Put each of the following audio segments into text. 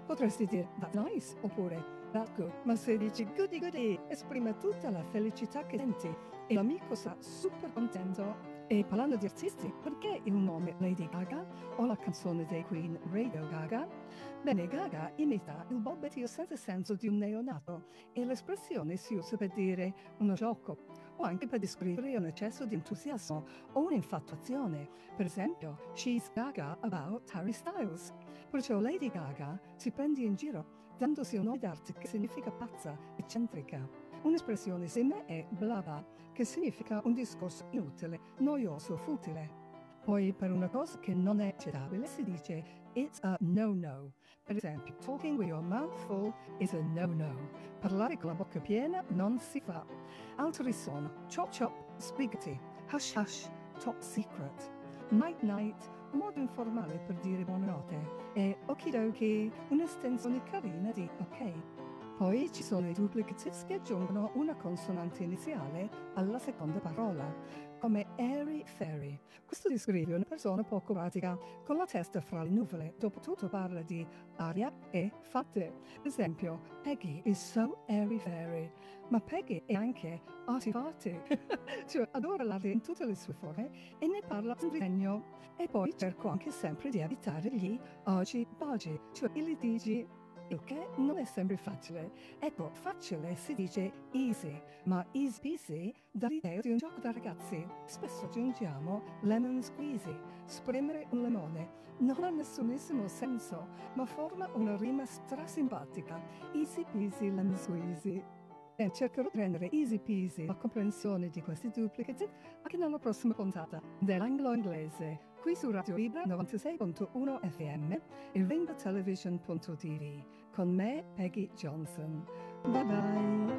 Potresti dire that's nice oppure that's good, ma se dici goody goody esprime tutta la felicità che senti e l'amico sarà super contento. E parlando di artisti, perché il nome Lady Gaga o la canzone dei Queen Radio Gaga? Bene, Gaga imita il bobbettio senza senso di un neonato e l'espressione si usa per dire uno gioco o anche per descrivere un eccesso di entusiasmo o un'infatuazione. Per esempio, she's gaga about Harry Styles. Perciò Lady Gaga si prende in giro dandosi un nome d'arte che significa pazza, eccentrica. Un'espressione simile è blabla, che significa un discorso inutile, noioso, futile. Poi per una cosa che non è accettabile si dice it's a no-no. Per esempio, talking with your mouth full is a no-no. Parlare con la bocca piena non si fa. Altri sono chop chop, spaghetti, hush hush, top secret, night night, un modo informale per dire buonanotte, e okidoki, un'estensione carina di ok. Poi ci sono i duplicatives che aggiungono una consonante iniziale alla seconda parola, come airy fairy. Questo descrive una persona poco pratica, con la testa fra le nuvole. Dopotutto parla di aria e fate. Per esempio, Peggy is so airy fairy. Ma Peggy è anche arty-farty, cioè adora l'arte in tutte le sue forme e ne parla con disegno. E poi cerco anche sempre di evitare gli agi-bagi, cioè i litigi, il che non è sempre facile. Ecco, facile si dice easy, ma easy peasy dà l'idea di un gioco da ragazzi. Spesso aggiungiamo lemon squeezy, spremere un limone. Non ha nessunissimo senso, ma forma una rima strasimpatica. Easy peasy lemon squeezy. E cercherò di rendere easy peasy la comprensione di questi duplicati anche nella prossima puntata dell'anglo-inglese, qui su Radio Libra 96.1 FM e rainbowtelevision.tv con me, Peggy Johnson. Bye bye!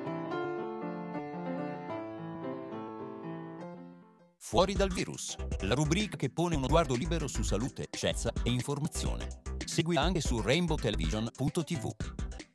Fuori dal virus, la rubrica che pone uno sguardo libero su salute, scienza e informazione. Segui anche su rainbowtelevision.tv.